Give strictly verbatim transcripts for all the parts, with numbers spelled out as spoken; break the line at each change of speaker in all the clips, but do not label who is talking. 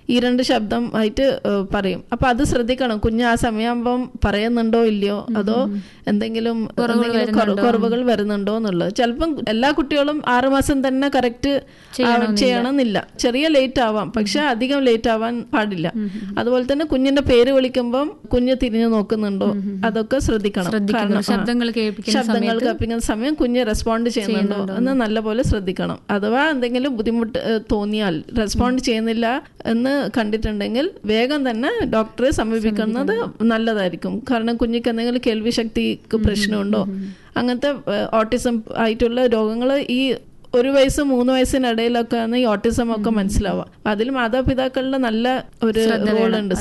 ഈ രണ്ട് ശബ്ദം ആയിട്ട് പറയും. അപ്പൊ അത് ശ്രദ്ധിക്കണം, കുഞ്ഞ് ആ സമയമാകുമ്പം പറയുന്നുണ്ടോ ഇല്ലയോ, അതോ എന്തെങ്കിലും കുറവുകൾ വരുന്നുണ്ടോ എന്നുള്ളത്. ചിലപ്പം എല്ലാ കുട്ടികളും ആറുമാസം തന്നെ കറക്റ്റ് ചെയ്യണമെന്നില്ല, ചെറിയ ലേറ്റ് ആവാം, പക്ഷെ അധികം ലേറ്റ് ആവാൻ പാടില്ല. അതുപോലെ തന്നെ കുഞ്ഞിന്റെ പേര് വിളിക്കുമ്പം കുഞ്ഞ് തിരിഞ്ഞു നോക്കുന്നുണ്ടോ, അതൊക്കെ ശ്രദ്ധിക്കണം.
ശബ്ദങ്ങൾ
കേൾപ്പിക്കുന്ന സമയം കുഞ്ഞ് റെസ്പോണ്ട് ചെയ്യുന്നുണ്ടോ എന്ന് നല്ലപോലെ ശ്രദ്ധിക്കണം. അഥവാ എന്തെങ്കിലും ബുദ്ധിമുട്ട് തോന്നിയാൽ, റെസ്പോണ്ട് ചെയ്യുന്നില്ല എന്ന് കണ്ടിട്ടുണ്ടെങ്കിൽ വേഗം തന്നെ ഡോക്ടറെ സമീപിക്കുന്നത് നല്ലതായിരിക്കും. കാരണം കുഞ്ഞിക്ക് എന്തെങ്കിലും കേൾവി ശക്തിക്ക് പ്രശ്നമുണ്ടോ, അങ്ങനത്തെ ഓട്ടിസം ആയിട്ടുള്ള രോഗങ്ങൾ ഈ ഒരു വയസ്സ് മൂന്ന് വയസ്സിനിടയിലൊക്കെ ആണ് ഈ ഓട്ടിസം ഒക്കെ മനസ്സിലാവുക. അതിൽ മാതാപിതാക്കളുടെ നല്ല ഒരു റോളുണ്ട്,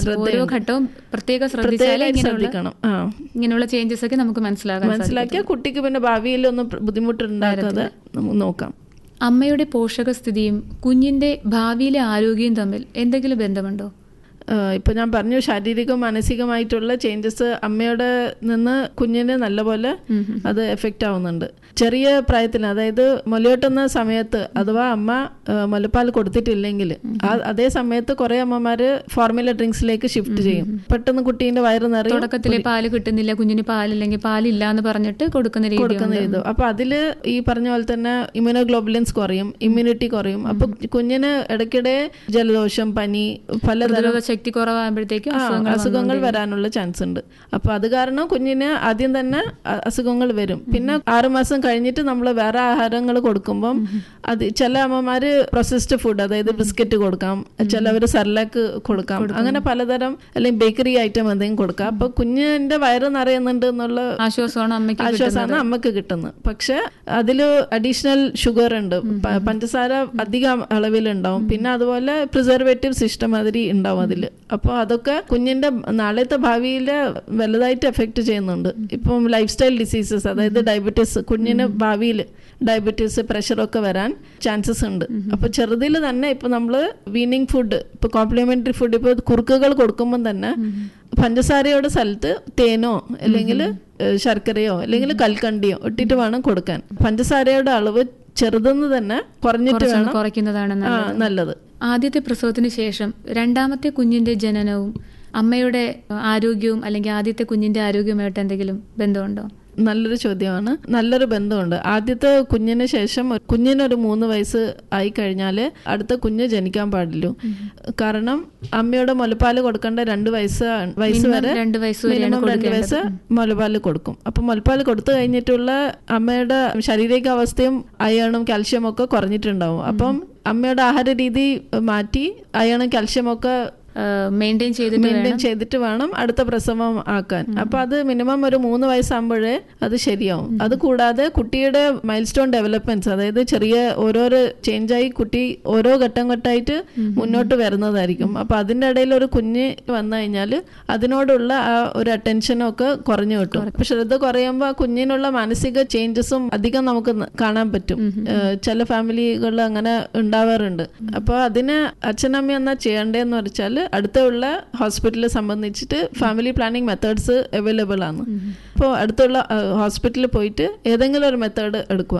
ശ്രദ്ധിക്കണം. ആ
ഇങ്ങനെയുള്ള ചേഞ്ചസ് ഒക്കെ നമുക്ക് മനസ്സിലാക്കാം.
മനസ്സിലാക്കിയാൽ കുട്ടിക്ക് പിന്നെ ഭാവിയിൽ ഒന്നും ബുദ്ധിമുട്ടുണ്ടാക്കാതെ നോക്കാം.
അമ്മയുടെ പോഷകസ്ഥിതിയും കുഞ്ഞിന്റെ ഭാവിയിലെ ആരോഗ്യവും തമ്മിൽ എന്തെങ്കിലും ബന്ധമുണ്ടോ?
ഇപ്പം ഞാൻ പറഞ്ഞു, ശാരീരികവും മാനസികമായിട്ടുള്ള ചേഞ്ചസ് അമ്മയുടെ നിന്ന് കുഞ്ഞിന് നല്ലപോലെ അത് എഫക്റ്റ് ആവുന്നുണ്ട്. ചെറിയ പ്രായത്തിൽ, അതായത് മുലയൂട്ടുന്ന സമയത്ത് അഥവാ അമ്മ മുലപ്പാൽ കൊടുത്തിട്ടില്ലെങ്കിൽ അതേ സമയത്ത് കുറെ അമ്മമാര് ഫോർമുല ഡ്രിങ്ക്സിലേക്ക് ഷിഫ്റ്റ് ചെയ്യും. പെട്ടെന്ന് കുട്ടീന്റെ വയറ് നിറയും.
തുടക്കത്തിലെ പാല് കിട്ടുന്നില്ല, കുഞ്ഞിന് പാലില്ലെങ്കിൽ പാലില്ല എന്ന് പറഞ്ഞിട്ട് കൊടുക്കുന്ന
കൊടുക്കുന്ന രീതി. അപ്പൊ അതില് ഈ പറഞ്ഞ പോലെ തന്നെ ഇമ്യൂണോഗ്ലോബുലിൻസ് കുറയും, ഇമ്മ്യൂണിറ്റി കുറയും. അപ്പൊ കുഞ്ഞിന് ഇടയ്ക്കിടെ ജലദോഷം, പനി, പലതരം
ശക്തി കുറവാകുമ്പോഴത്തേക്കും
അസുഖങ്ങൾ വരാനുള്ള ചാൻസ് ഉണ്ട്. അപ്പൊ അത് കാരണം കുഞ്ഞിന് ആദ്യം തന്നെ അസുഖങ്ങൾ വരും. പിന്നെ ആറുമാസം കഴിഞ്ഞിട്ട് നമ്മൾ വേറെ ആഹാരങ്ങൾ കൊടുക്കുമ്പം അത് ചില അമ്മമാര് പ്രോസസ്ഡ് ഫുഡ്, അതായത് ബിസ്ക്കറ്റ് കൊടുക്കാം, ചിലവര് സെർലാക്ക് കൊടുക്കാം, അങ്ങനെ പലതരം, അല്ലെങ്കിൽ ബേക്കറി ഐറ്റം എന്തെങ്കിലും കൊടുക്കാം. അപ്പൊ കുഞ്ഞിന്റെ വയറ് നിറയുന്നുണ്ട് എന്നുള്ള
ആശ്വാസമാണ്
ആശ്വാസമാണ് അമ്മക്ക് കിട്ടുന്നത്. പക്ഷെ അതില് അഡീഷണൽ ഷുഗർ ഉണ്ട്, പഞ്ചസാര അധികം അളവിലുണ്ടാവും, പിന്നെ അതുപോലെ പ്രിസർവേറ്റീവ്സ് ഇഷ്ടമാതിരി ഉണ്ടാവും അതിൽ. അപ്പോൾ അതൊക്കെ കുഞ്ഞിന്റെ നാളത്തെ ഭാവിയിൽ വലുതായിട്ട് എഫക്ട് ചെയ്യുന്നുണ്ട്. ഇപ്പം ലൈഫ് സ്റ്റൈൽ ഡിസീസസ്, അതായത് ഡയബറ്റീസ്, കുഞ്ഞിന് ഭാവിയിൽ ഡയബറ്റീസ്, പ്രഷറൊക്കെ വരാൻ ചാൻസസ് ഉണ്ട്. അപ്പൊ ചെറുതിൽ തന്നെ ഇപ്പൊ നമ്മള് വീനിങ് ഫുഡ്, ഇപ്പൊ കോംപ്ലിമെന്ററി ഫുഡ്, ഇപ്പൊ കുറുക്കുകൾ കൊടുക്കുമ്പോൾ തന്നെ പഞ്ചസാരയുടെ സ്ഥലത്ത് തേനോ അല്ലെങ്കിൽ ശർക്കരയോ അല്ലെങ്കിൽ കൽക്കണ്ടിയോ ഇട്ടിട്ട് വേണം കൊടുക്കാൻ. പഞ്ചസാരയുടെ അളവ് ചെറുതെന്ന് തന്നെ കുറഞ്ഞിട്ട് വേണം
കുറയ്ക്കുന്നതാണ്
നല്ലത്.
ആദ്യത്തെ പ്രസവത്തിന് ശേഷം രണ്ടാമത്തെ കുഞ്ഞിന്റെ ജനനവും അമ്മയുടെ ആരോഗ്യവും അല്ലെങ്കിൽ ആദ്യത്തെ കുഞ്ഞിന്റെ ആരോഗ്യവുമായിട്ട് എന്തെങ്കിലും ബന്ധമുണ്ടോ?
നല്ലൊരു ചോദ്യമാണ്. നല്ലൊരു ബന്ധമുണ്ട്. ആദ്യത്തെ കുഞ്ഞിന് ശേഷം കുഞ്ഞിനൊരു മൂന്ന് വയസ്സ് ആയി കഴിഞ്ഞാൽ അടുത്ത കുഞ്ഞ് ജനിക്കാൻ പാടില്ല. കാരണം അമ്മയുടെ മുലപ്പാല് കൊടുക്കേണ്ട രണ്ട് വയസ്സ് വയസ്സ് വരെ മിനിമം രണ്ട് വയസ്സ് മുലപ്പാല് കൊടുക്കും. അപ്പൊ മുലപ്പാല് കൊടുത്തു കഴിഞ്ഞിട്ടുള്ള അമ്മയുടെ ശാരീരികാവസ്ഥയും അയണും കാൽഷ്യം ഒക്കെ കുറഞ്ഞിട്ടുണ്ടാവും. അപ്പം അമ്മയുടെ ആഹാര രീതി മാറ്റി അയണും കാൽഷ്യം ഒക്കെ
മെയിൻറ്റെയിൻ
മെയിൻറ്റെയിൻ ചെയ്തിട്ട് വേണം അടുത്ത പ്രസവം ആക്കാൻ. അപ്പൊ അത് മിനിമം ഒരു മൂന്ന് വയസ്സാകുമ്പോഴേ അത് ശരിയാവും. അത് കൂടാതെ കുട്ടിയുടെ മൈൽ സ്റ്റോൺ ഡെവലപ്മെന്റ്സ്, അതായത് ചെറിയ ഓരോരോ ചേഞ്ചായി കുട്ടി ഓരോ ഘട്ടം ഘട്ടമായിട്ട് മുന്നോട്ട് വരുന്നതായിരിക്കും. അപ്പൊ അതിന്റെ ഇടയിൽ ഒരു കുഞ്ഞ് വന്നു കഴിഞ്ഞാൽ അതിനോടുള്ള ആ ഒരു അറ്റൻഷനും ഒക്കെ കുറഞ്ഞു കിട്ടും. അപ്പൊ ശ്രദ്ധ കുറയുമ്പോൾ ആ കുഞ്ഞിനുള്ള മാനസിക ചേഞ്ചസും അധികം നമുക്ക് കാണാൻ പറ്റും. ചില ഫാമിലികളിൽ അങ്ങനെ ഉണ്ടാവാറുണ്ട്. അപ്പൊ അതിന് അച്ഛനമ്മ എന്നാ ചെയ്യേണ്ടതെന്ന് വെച്ചാൽ അടുത്തുള്ള ഹോസ്പിറ്റലിൽ സംബന്ധിച്ചിട്ട് ഫാമിലി പ്ലാനിങ് മെത്തേഡ്സ് അവൈലബിൾ ആണ്. അപ്പോൾ അടുത്തുള്ള ഹോസ്പിറ്റലിൽ പോയിട്ട് ഏതെങ്കിലും ഒരു മെത്തേഡ് എടുക്കുക.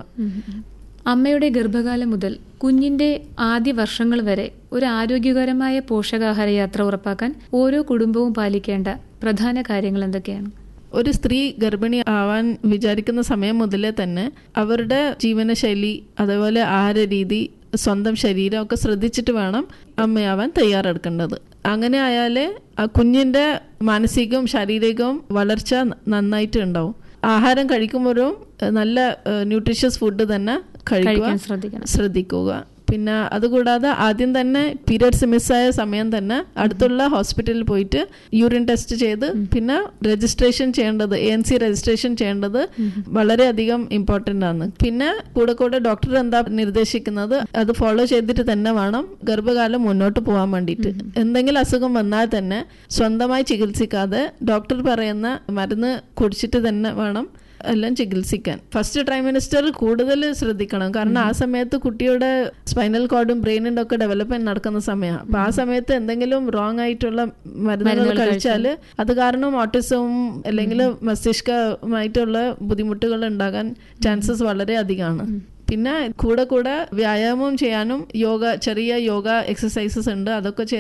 അമ്മയുടെ ഗർഭകാലം മുതൽ കുഞ്ഞിന്റെ ആദ്യ വർഷങ്ങൾ വരെ ഒരു ആരോഗ്യകരമായ പോഷകാഹാര യാത്ര ഉറപ്പാക്കാൻ ഓരോ കുടുംബവും പാലിക്കേണ്ട പ്രധാന കാര്യങ്ങൾ എന്തൊക്കെയാണ്?
ഒരു സ്ത്രീ ഗർഭിണി ആവാൻ വിചാരിക്കുന്ന സമയം മുതലേ തന്നെ അവരുടെ ജീവനശൈലി, അതേപോലെ ആഹാര രീതി, സ്വന്തം ശരീരം ഒക്കെ ശ്രദ്ധിച്ചിട്ട് വേണം അമ്മയാവാൻ തയ്യാറെടുക്കേണ്ടത്. അങ്ങനെ ആയാലേ ആ കുഞ്ഞിന്റെ മാനസികവും ശാരീരികവും വളർച്ച നന്നായിട്ട് ഉണ്ടാവും. ആഹാരം കഴിക്കുമ്പോഴും നല്ല ന്യൂട്രീഷ്യസ് ഫുഡ് തന്നെ കഴിക്കാൻ ശ്രദ്ധിക്കുക. പിന്നെ അതുകൂടാതെ ആദ്യം തന്നെ പീരിയഡ്സ് മിസ്സായ സമയം തന്നെ അടുത്തുള്ള ഹോസ്പിറ്റലിൽ പോയിട്ട് യൂറിൻ ടെസ്റ്റ് ചെയ്ത് പിന്നെ രജിസ്ട്രേഷൻ ചെയ്യേണ്ടത്, എ എൻ സി രജിസ്ട്രേഷൻ ചെയ്യേണ്ടത് വളരെയധികം ഇമ്പോർട്ടൻ്റ് ആണ്. പിന്നെ കൂടെ കൂടെ ഡോക്ടർ എന്താ നിർദ്ദേശിക്കുന്നത് അത് ഫോളോ ചെയ്തിട്ട് തന്നെ വേണം ഗർഭകാലം മുന്നോട്ട് പോകാൻ വേണ്ടിയിട്ട്. എന്തെങ്കിലും അസുഖം വന്നാൽ തന്നെ സ്വന്തമായി ചികിത്സിക്കാതെ ഡോക്ടർ പറയുന്ന മരുന്ന് കുടിച്ചിട്ട് തന്നെ വേണം എല്ലാം ചികിത്സിക്കാൻ. ഫസ്റ്റ് ട്രൈമിനിസ്റ്റർ കൂടുതൽ ശ്രദ്ധിക്കണം. കാരണം ആ സമയത്ത് കുട്ടിയുടെ സ്പൈനൽ കോഡും ബ്രെയിനിൻ്റെ ഒക്കെ ഡെവലപ്മെന്റ് നടക്കുന്ന സമയമാണ്. അപ്പൊ ആ സമയത്ത് എന്തെങ്കിലും റോങ് ആയിട്ടുള്ള മരുന്നുകൾ കഴിച്ചാൽ അത് കാരണം ഓട്ടിസവും അല്ലെങ്കിൽ മസ്തിഷ്കമായിട്ടുള്ള ബുദ്ധിമുട്ടുകൾ ഉണ്ടാകാൻ ചാൻസസ് വളരെ അധികമാണ്. പിന്നെ കൂടെ കൂടെ വ്യായാമം ചെയ്യാനും യോഗ, ചെറിയ യോഗ എക്സസൈസസ് ഉണ്ട്, അതൊക്കെ